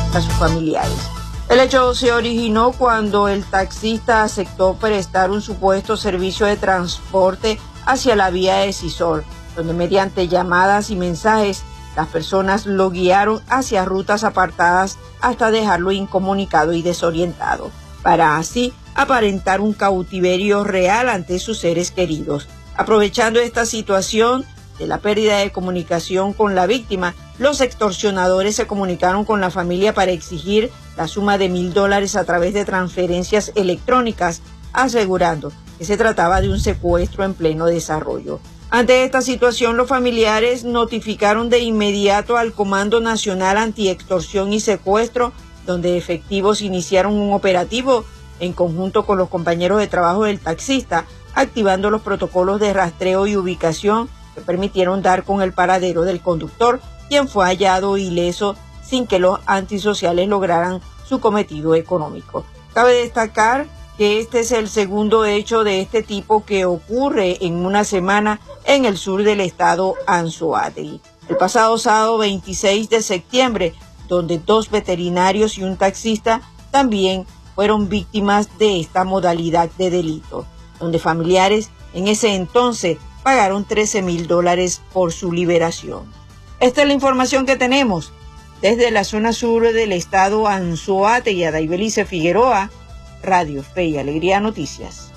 a sus familiares. El hecho se originó cuando el taxista aceptó prestar un supuesto servicio de transporte hacia la vía de Cisol, donde mediante llamadas y mensajes las personas lo guiaron hacia rutas apartadas hasta dejarlo incomunicado y desorientado, para así aparentar un cautiverio real ante sus seres queridos. Aprovechando esta situación de la pérdida de comunicación con la víctima, los extorsionadores se comunicaron con la familia para exigir la suma de $1,000 a través de transferencias electrónicas, asegurando que se trataba de un secuestro en pleno desarrollo. Ante esta situación, los familiares notificaron de inmediato al Comando Nacional Antiextorsión y Secuestro, donde efectivos iniciaron un operativo en conjunto con los compañeros de trabajo del taxista, activando los protocolos de rastreo y ubicación que permitieron dar con el paradero del conductor, quien fue hallado ileso sin que los antisociales lograran su cometido económico. Cabe destacar que este es el segundo hecho de este tipo que ocurre en una semana en el sur del estado Anzoátegui. El pasado sábado 26 de septiembre, donde 2 veterinarios y un taxista también fueron víctimas de esta modalidad de delito, donde familiares en ese entonces pagaron $13,000 por su liberación. Esta es la información que tenemos desde la zona sur del estado Anzoátegui. Adaibelice Figueroa, Radio Fe y Alegría Noticias.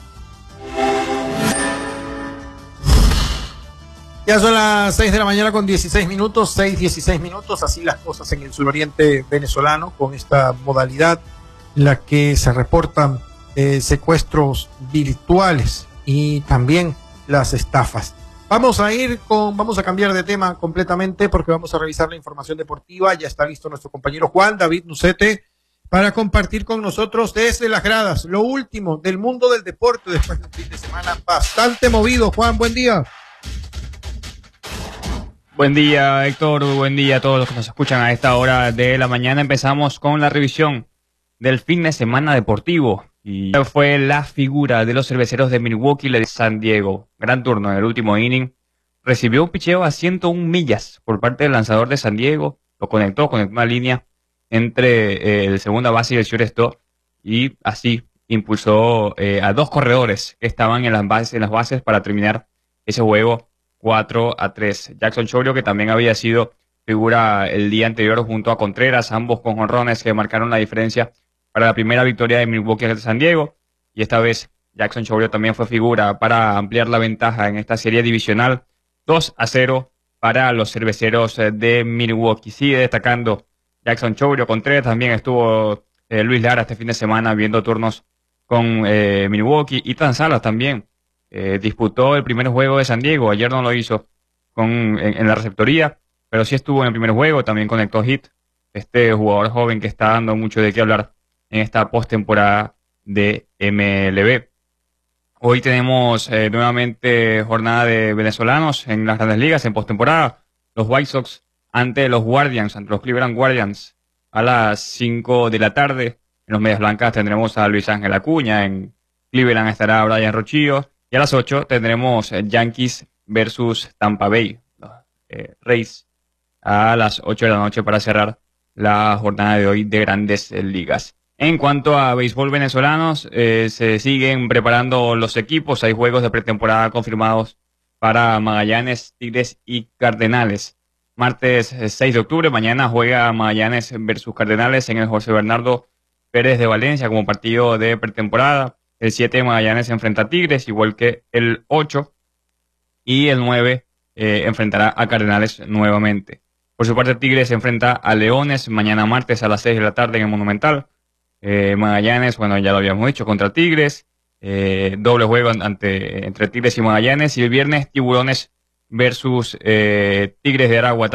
Ya son las 6 de la mañana con 16 minutos, 6:16 minutos, así las cosas en el suroriente venezolano, con esta modalidad en la que se reportan secuestros virtuales y también las estafas. Vamos a cambiar de tema completamente porque vamos a revisar la información deportiva. Ya está listo nuestro compañero Juan David Nucete para compartir con nosotros desde las gradas lo último del mundo del deporte después de un fin de semana bastante movido. Juan, buen día. Buen día, Héctor. Buen día a todos los que nos escuchan a esta hora de la mañana. Empezamos con la revisión del fin de semana deportivo. Y fue la figura de los cerveceros de Milwaukee, de San Diego. Gran turno en el último inning. Recibió un picheo a 101 millas por parte del lanzador de San Diego. Lo conectó una línea entre el segunda base y el shortstop. Y así impulsó a 2 corredores que estaban en las bases para terminar ese juego 4-3. Jackson Chourio, que también había sido figura el día anterior junto a Contreras, ambos con jonrones que marcaron la diferencia para la primera victoria de Milwaukee de San Diego, y esta vez Jackson Chourio también fue figura para ampliar la ventaja en esta serie divisional 2-0 para los cerveceros de Milwaukee. Sigue destacando Jackson Chourio. Contreras también estuvo Luis Lara este fin de semana viendo turnos con Milwaukee. Ethan Salas también disputó el primer juego de San Diego. Ayer no lo hizo en la receptoría, pero sí estuvo en el primer juego. También conectó hit. Este jugador joven que está dando mucho de qué hablar en esta postemporada de MLB. Hoy tenemos nuevamente jornada de venezolanos en las grandes ligas en postemporada. Los White Sox ante los Cleveland Guardians a las 5 de la tarde. En los Medias Blancas tendremos a Luis Ángel Acuña. En Cleveland estará Brian Rochillo. Y a las 8 tendremos Yankees versus Tampa Bay. Rays a las 8 de la noche para cerrar la jornada de hoy de grandes ligas. En cuanto a béisbol venezolanos, se siguen preparando los equipos. Hay juegos de pretemporada confirmados para Magallanes, Tigres y Cardenales. Martes 6 de octubre, mañana juega Magallanes versus Cardenales en el José Bernardo Pérez de Valencia como partido de pretemporada. El 7 Magallanes enfrenta a Tigres, igual que el 8. Y el 9 enfrentará a Cardenales nuevamente. Por su parte, Tigres se enfrenta a Leones mañana martes a las 6 de la tarde en el Monumental. Magallanes, bueno, ya lo habíamos dicho, contra Tigres. Doble juego entre Tigres y Magallanes. Y el viernes, Tiburones versus Tigres de Aragua.